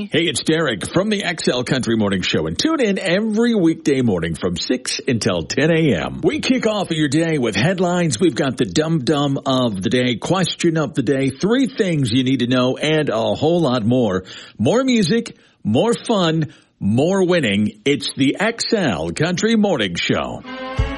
me. Hey, it's Derek from the XL Country Morning Show, and tune in every weekday morning from 6 until 10 a.m. We kick off your day with headlines. We've got the dum-dum of the day, question of the day, 3 things you need to know, and a whole lot more. More music, more fun, more winning. It's the XL Country Morning Show.